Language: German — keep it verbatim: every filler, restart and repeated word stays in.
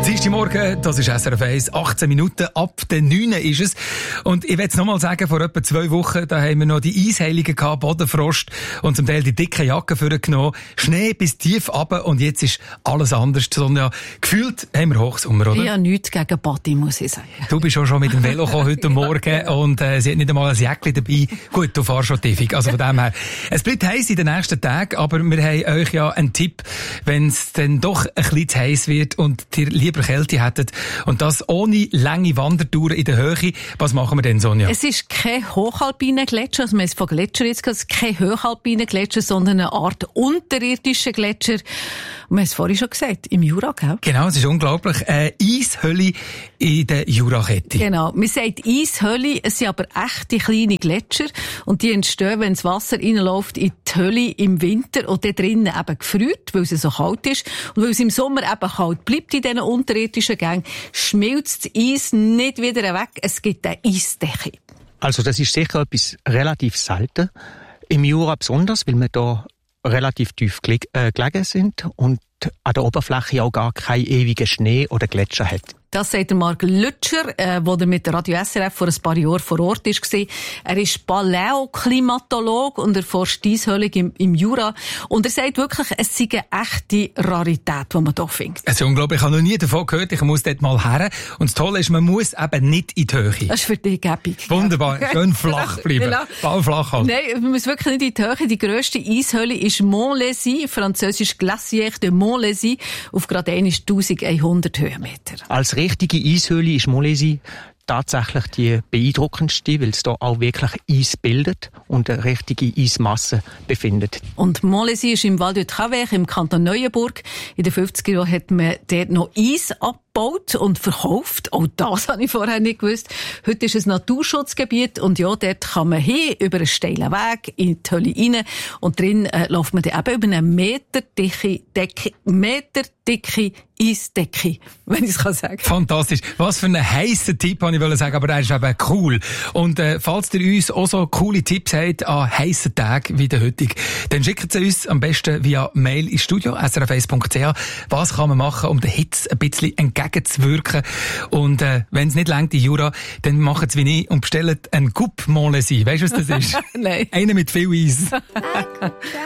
Dienstagmorgen, das ist S R F eins, achtzehn Minuten ab den neun ist es. Und ich will es nochmal sagen, vor etwa zwei Wochen, da haben wir noch die Eisheiligen gehabt, Bodenfrost und zum Teil die dicken Jacken vorgenommen, Schnee bis tief runter und jetzt ist alles anders. Sonja, gefühlt haben wir Hochsommer, oder? Ja, nichts gegen Body, muss ich sagen. Du bist auch schon mit dem Velo gekommen heute Morgen und äh, sie hat nicht einmal ein Jäckchen dabei. Gut, du fährst schon tiefig, also von dem her. Es bleibt heiß in den nächsten Tagen, aber wir haben euch ja einen Tipp, wenn es dann doch ein bisschen zu heiß wird und ihr lieber Kälte hättet und das ohne lange Wandertouren in der Höhe. Was machen wir denn, Sonja? Es ist kein hochalpiner Gletscher, also man ist von Gletscher jetzt gehört, es ist kein hochalpiner Gletscher, sondern eine Art unterirdischer Gletscher. Und wir haben es vorhin schon gesagt, im Jura, gell? Genau, es ist unglaublich. Eine Eishöhle in der Jurakette. Genau. Man sagt Eishöhle, es sind aber echte kleine Gletscher und die entstehen, wenn das Wasser reinläuft in die Höhle im Winter und dort drinnen eben gefriert, weil es so kalt ist. Und weil es im Sommer eben kalt bleibt in diesen unterirdischen Gängen, schmilzt das Eis nicht wieder weg. Es gibt eine Eisdecke. Also das ist sicher etwas relativ selten. Im Jura besonders, weil wir da relativ tief geleg- äh, gelegen sind und an der Oberfläche auch gar keinen ewigen Schnee oder Gletscher hat. Das sagt der Marc Lütscher, äh, der mit der Radio S R F vor ein paar Jahren vor Ort war. Er ist Paläoklimatolog und er forscht Eishöhle im, im Jura. Und er sagt wirklich, es sei eine echte Rarität, die man hier findet. Es ist unglaublich. Ich habe noch nie davon gehört. Ich muss dort mal her. Und das Tolle ist, man muss eben nicht in die Höhe. Das ist für dich gäbig. Wunderbar. Schön flach bleiben. Genau. Ball flach halt. Nein, man muss wirklich nicht in die Höhe. Die grösste Eishöhle ist Montlhéry, französisch Glacière de Montlhéry, auf gerade elfhundert Höhenmeter. Als richtige Eishöhle ist Montlhéry tatsächlich die beeindruckendste, weil es da auch wirklich Eis bildet und eine richtige Eismasse befindet. Und Montlhéry ist im Val de Travers im Kanton Neuenburg. In den fünfziger Jahren hat man dort noch Eis abgebaut und verkauft. Auch das habe ich vorher nicht gewusst. Heute ist es ein Naturschutzgebiet und ja, dort kann man hin über einen steilen Weg in die Höhle rein und drin äh, läuft man dann eben über eine meterdicke Decke, meterdicke Eisdecke, wenn ich es kann sagen. Fantastisch. Was für einen heissen Tipp wollte ich sagen, aber der ist eben cool. Und äh, falls ihr uns auch so coole Tipps habt an heissen Tagen wie der heutige, dann schickt sie uns am besten via Mail ins Studio, s r f eins punkt c h. Was kann man machen, um der Hitze ein bisschen entgegenzuwirken? Und äh, wenn es nicht reicht in Jura, dann macht es wie ich und bestellt einen Coupe Montlhéry. Weißt du, was das ist? Nein. Einer mit viel Eis.